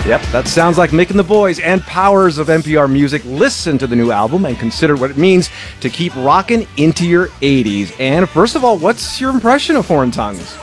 Yep, that sounds like Mick and the Boys and powers of NPR music. Listen to the new album and consider what it means to keep rocking into your 80s. And first of all, what's your impression of Foreign Tongues?